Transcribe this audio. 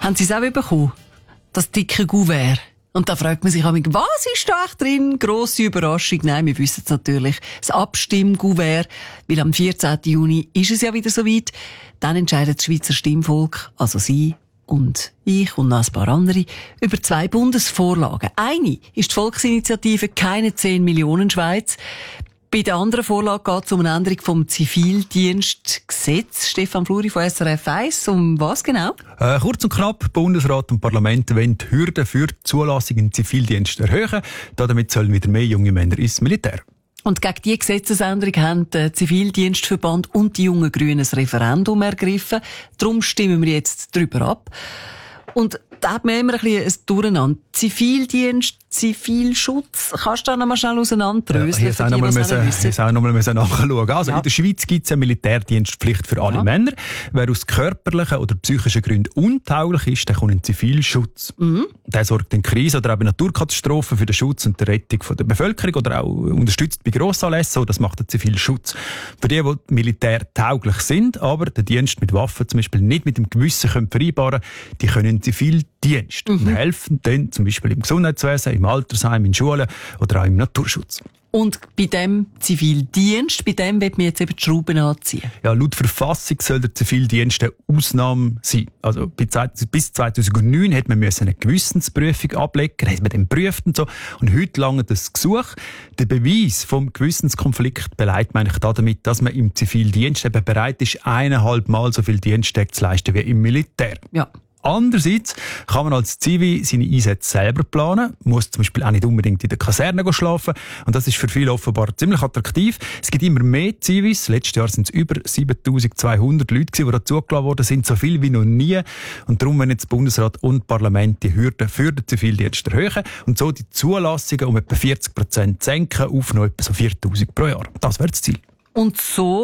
Haben Sie es auch bekommen? Das dicke Kuvert. Und da fragt man sich, was ist da echt drin? Grosse Überraschung. Nein, wir wissen es natürlich. Das Abstimmkuvert. Weil am 14. Juni ist es ja wieder soweit. Dann entscheidet das Schweizer Stimmvolk, also Sie und ich und noch ein paar andere, über 2 Bundesvorlagen. Eine ist die Volksinitiative «Keine 10 Millionen Schweiz». Bei der anderen Vorlage geht es um eine Änderung vom Zivildienstgesetz. Stefan Fluri von SRF 1. Um was genau? Kurz und knapp, Bundesrat und Parlament wollen die Hürden für die Zulassung in den Zivildienst erhöhen. Damit sollen wieder mehr junge Männer ins Militär. Und gegen diese Gesetzesänderung haben der Zivildienstverband und die jungen Grünen ein Referendum ergriffen. Darum stimmen wir jetzt darüber ab. Und da hat man immer ein bisschen ein Durcheinander. Zivildienst, Zivilschutz. Kannst du da noch mal schnell auseinanderdröseln? Ja, auch noch mal nachschauen. Also, in der Schweiz gibt es eine Militärdienstpflicht für alle Männer. Wer aus körperlichen oder psychischen Gründen untauglich ist, der kommt in Zivilschutz. Der sorgt in Krisen oder auch bei Naturkatastrophen für den Schutz und die Rettung der Bevölkerung oder auch unterstützt bei Grossanlässen. Das macht der Zivilschutz. Für die militärtauglich sind, aber den Dienst mit Waffen zum Beispiel nicht mit dem Gewissen vereinbaren können, die können in Zivildienst und helfen dann zum Beispiel im Gesundheitswesen, im Altersheim, in Schulen oder auch im Naturschutz. Und bei dem Zivildienst, bei dem wird man jetzt eben die Schrauben anziehen? Ja, laut Verfassung soll der Zivildienst eine Ausnahme sein. Also bis 2009 hat man eine Gewissensprüfung ablegen, hat man den geprüft und so. Und heute langt das Gesuch. Der Beweis vom Gewissenskonflikt beleidigt man eigentlich damit, dass man im Zivildienst eben bereit ist, 1,5 Mal so viel Diensttage zu leisten wie im Militär. Ja. Andererseits kann man als Zivi seine Einsätze selber planen, muss zum Beispiel auch nicht unbedingt in der Kaserne schlafen. Und das ist für viele offenbar ziemlich attraktiv. Es gibt immer mehr Zivis. Letztes Jahr sind es über 7200 Leute, die dazugelassen worden sind, so viel wie noch nie. Und darum wollen jetzt Bundesrat und Parlament die Hürden für den Zivildienst erhöhen und so die Zulassungen um etwa 40% senken auf noch etwa so 4000 pro Jahr. Das wäre das Ziel. Und so